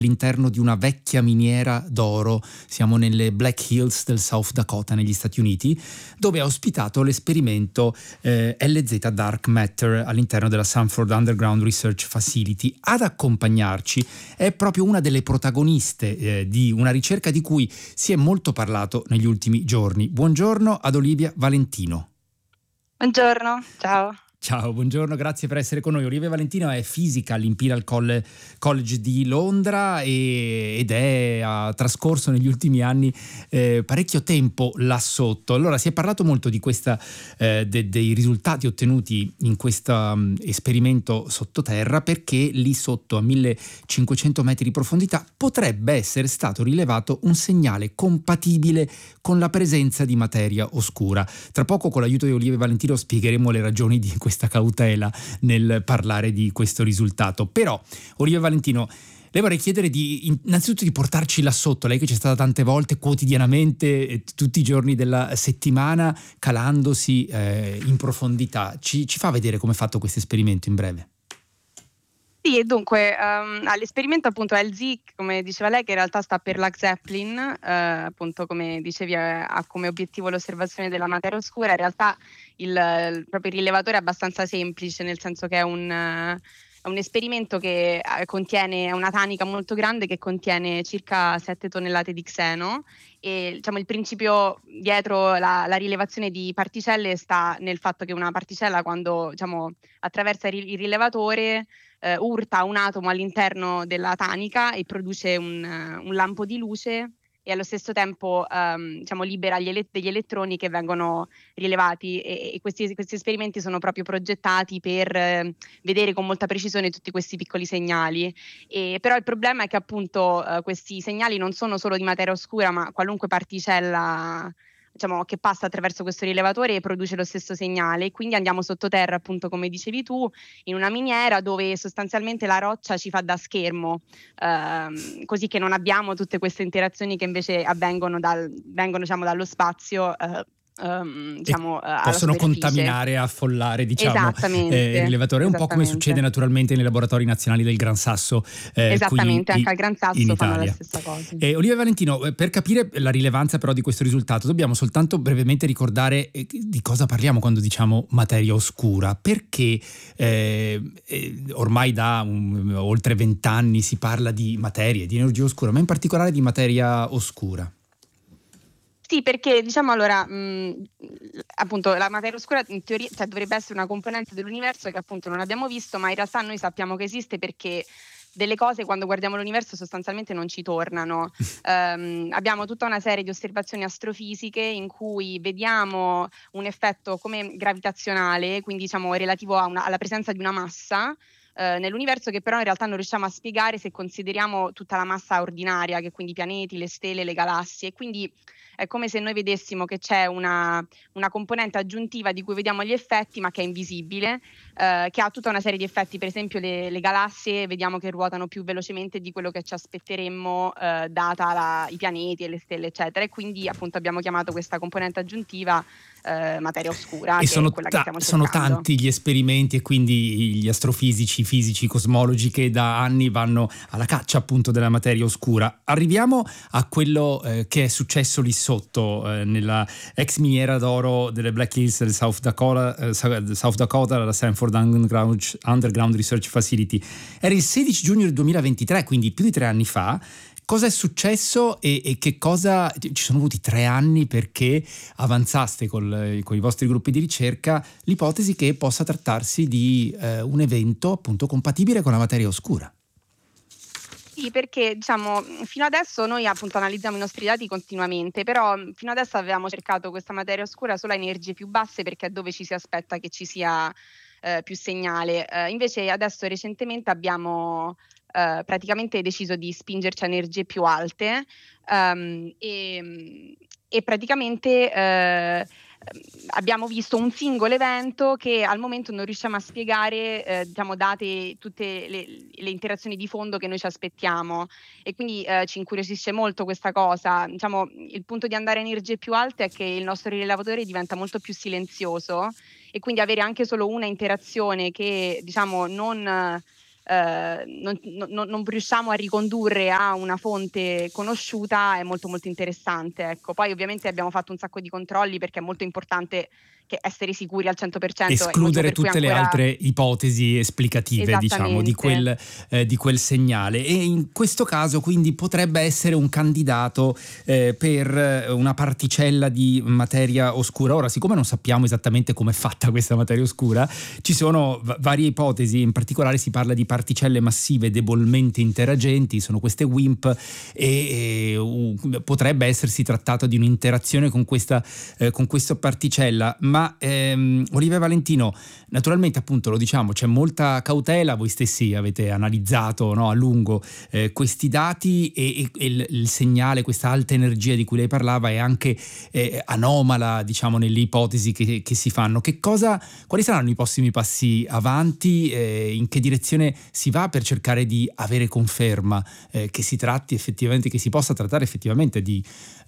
all'interno di una vecchia miniera d'oro. Siamo nelle Black Hills del South Dakota negli Stati Uniti, dove ha ospitato l'esperimento LZ Dark Matter all'interno della Sanford Underground Research Facility. Ad accompagnarci è proprio una delle protagoniste di una ricerca di cui si è molto parlato negli ultimi giorni. Buongiorno ad Olivia Valentino. Buongiorno, ciao. Ciao, buongiorno, grazie per essere con noi. Olivia Valentino è fisica all'Imperial College di Londra ha trascorso negli ultimi anni parecchio tempo là sotto. Allora, si è parlato molto di questa dei risultati ottenuti in questo esperimento sottoterra, perché lì sotto a 1500 metri di profondità potrebbe essere stato rilevato un segnale compatibile con la presenza di materia oscura. Tra poco, con l'aiuto di Olivia Valentino, spiegheremo le ragioni di questa cautela nel parlare di questo risultato. Però, Olivia Valentino, le vorrei chiedere innanzitutto di portarci là sotto, lei che c'è stata tante volte quotidianamente, tutti i giorni della settimana, calandosi in profondità. Ci fa vedere come è fatto questo esperimento in breve? Sì, e dunque all'esperimento appunto LZ, come diceva lei, che in realtà sta per Lux Zeppelin, appunto come dicevi ha come obiettivo l'osservazione della materia oscura. In realtà proprio il rilevatore è abbastanza semplice, nel senso che è un esperimento che contiene una tanica molto grande che contiene circa 7 tonnellate di xeno, e diciamo il principio dietro la rilevazione di particelle sta nel fatto che una particella, quando diciamo attraversa il rilevatore, urta un atomo all'interno della tanica e produce un lampo di luce, e allo stesso tempo diciamo libera degli elettroni che vengono rilevati, e questi esperimenti sono proprio progettati per vedere con molta precisione tutti questi piccoli segnali. Però il problema è che appunto questi segnali non sono solo di materia oscura, ma qualunque particella diciamo che passa attraverso questo rilevatore e produce lo stesso segnale. Quindi andiamo sottoterra, appunto come dicevi tu, in una miniera dove sostanzialmente la roccia ci fa da schermo, così che non abbiamo tutte queste interazioni che invece vengono diciamo dallo spazio, diciamo alla possono superficie. contaminare e affollare, diciamo, il rilevatore, un po' come succede naturalmente nei laboratori nazionali del Gran Sasso esattamente, qui anche al Gran Sasso in fanno la Italia. stessa cosa. Olivia Valentino, per capire la rilevanza però di questo risultato dobbiamo soltanto brevemente ricordare di cosa parliamo quando diciamo materia oscura, perché ormai da oltre 20 anni si parla di materie, di energia oscura, ma in particolare di materia oscura. Sì, perché diciamo allora, appunto la materia oscura in teoria, cioè, dovrebbe essere una componente dell'universo che appunto non abbiamo visto, ma in realtà noi sappiamo che esiste perché delle cose, quando guardiamo l'universo, sostanzialmente non ci tornano. Abbiamo tutta una serie di osservazioni astrofisiche in cui vediamo un effetto come gravitazionale, quindi diciamo relativo alla presenza di una massa nell'universo, che però in realtà non riusciamo a spiegare se consideriamo tutta la massa ordinaria, che quindi i pianeti, le stelle, le galassie. E quindi è come se noi vedessimo che c'è una componente aggiuntiva di cui vediamo gli effetti, ma che è invisibile, che ha tutta una serie di effetti. Per esempio le galassie vediamo che ruotano più velocemente di quello che ci aspetteremmo, data i pianeti e le stelle, eccetera. E quindi appunto abbiamo chiamato questa componente aggiuntiva materia oscura, e che è quella che stiamo sono cercando. tanti gli esperimenti e quindi gli astrofisici, i fisici, i cosmologi che da anni vanno alla caccia appunto della materia oscura. Arriviamo a quello che è successo lì sotto, nella ex miniera d'oro delle Black Hills del South Dakota, la Sanford Underground Research Facility. Era il 16 giugno del 2023, quindi più di 3 anni fa. Cosa è successo e che cosa... Ci sono voluti 3 anni perché avanzaste con i vostri gruppi di ricerca l'ipotesi che possa trattarsi di un evento appunto compatibile con la materia oscura. Sì, perché diciamo fino adesso noi appunto analizziamo i nostri dati continuamente, però fino adesso avevamo cercato questa materia oscura solo a energie più basse, perché è dove ci si aspetta che ci sia più segnale. Invece adesso recentemente abbiamo praticamente deciso di spingerci a energie più alte, e praticamente abbiamo visto un singolo evento che al momento non riusciamo a spiegare, diciamo, date tutte le interazioni di fondo che noi ci aspettiamo, e quindi ci incuriosisce molto questa cosa. Diciamo, il punto di andare a energie più alte è che il nostro rilevatore diventa molto più silenzioso, e quindi avere anche solo una interazione che diciamo non non riusciamo a ricondurre a una fonte conosciuta, è molto molto interessante. Ecco. Poi ovviamente abbiamo fatto un sacco di controlli, perché è molto importante essere sicuri al 100%. Escludere tutte le altre ipotesi esplicative, diciamo, di quel segnale. E in questo caso quindi potrebbe essere un candidato per una particella di materia oscura. Ora, siccome non sappiamo esattamente come è fatta questa materia oscura, ci sono varie ipotesi. In particolare si parla di particelle massive debolmente interagenti, sono queste WIMP, e potrebbe essersi trattato di un'interazione con questa particella. Ma Olivia Valentino, naturalmente, appunto, lo diciamo, c'è molta cautela. Voi stessi avete analizzato, no, a lungo questi dati, e il segnale, questa alta energia di cui lei parlava, è anche anomala, diciamo, nelle ipotesi che si fanno. Quali saranno i prossimi passi avanti? In che direzione si va per cercare di avere conferma che si tratti effettivamente, che si possa trattare effettivamente di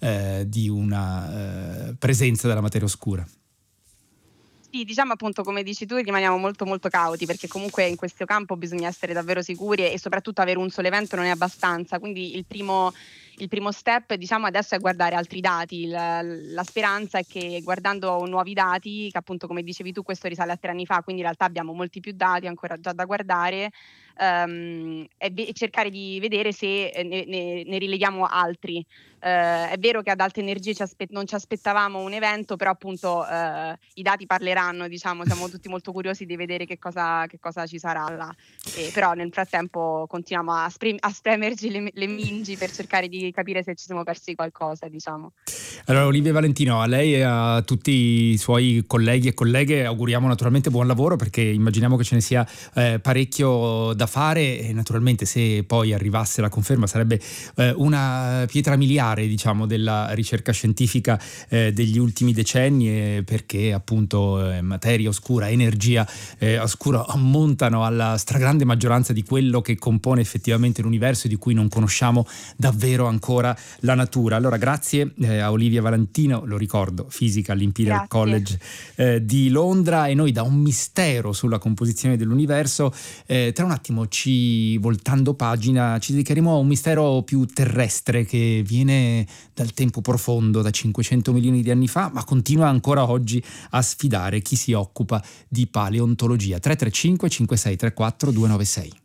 una presenza della materia oscura? Sì, diciamo, appunto, come dici tu, rimaniamo molto molto cauti, perché comunque in questo campo bisogna essere davvero sicuri, e soprattutto avere un solo evento non è abbastanza. Quindi il primo step, diciamo, adesso è guardare altri dati. La speranza è che, guardando nuovi dati, che appunto, come dicevi tu, questo risale a 3 anni fa, quindi in realtà abbiamo molti più dati ancora già da guardare, e cercare di vedere se ne rileviamo altri. È vero che ad alte energie non ci aspettavamo un evento, però appunto i dati parleranno, diciamo, siamo tutti molto curiosi di vedere che cosa ci sarà là. Però nel frattempo continuiamo a spremerci le mingi per cercare di capire se ci siamo persi qualcosa, diciamo. Allora, Olivia Valentino, a lei e a tutti i suoi colleghi e colleghe auguriamo naturalmente buon lavoro, perché immaginiamo che ce ne sia parecchio da fare, e naturalmente, se poi arrivasse la conferma, sarebbe una pietra miliare, diciamo, della ricerca scientifica degli ultimi decenni, perché appunto materia oscura, energia oscura ammontano alla stragrande maggioranza di quello che compone effettivamente l'universo, e di cui non conosciamo davvero ancora la natura. Allora, grazie a Olivia Valentino, lo ricordo, fisica all'Imperial College di Londra, e noi, da un mistero sulla composizione dell'universo, tra un attimo, voltando pagina, ci dedicheremo a un mistero più terrestre, che viene dal tempo profondo, da 500 milioni di anni fa, ma continua ancora oggi a sfidare chi si occupa di paleontologia. 335 5634 296.